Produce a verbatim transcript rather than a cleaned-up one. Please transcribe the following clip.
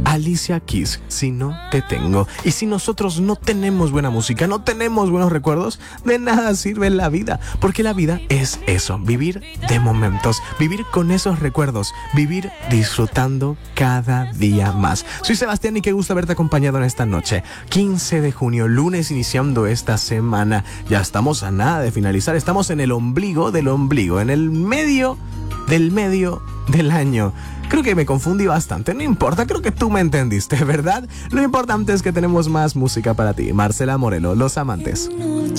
Alicia Keys, Si no te tengo. Y si nosotros no tenemos buena música, no tenemos buenos recuerdos, de nada sirve la vida. Porque la vida es eso, vivir de momentos, vivir con esos recuerdos, vivir disfrutando cada día más. Soy Sebastián y qué gusto haberte acompañado en esta noche. quince de junio, lunes, iniciando esta semana. Ya estamos a nada de finalizar, estamos en el ombligo del ombligo, en el medio del medio del año. Creo que me confundí bastante, no importa, creo que tú me entendiste, ¿verdad? Lo importante es que tenemos más música para ti. Marcela Morelo, Los Amantes.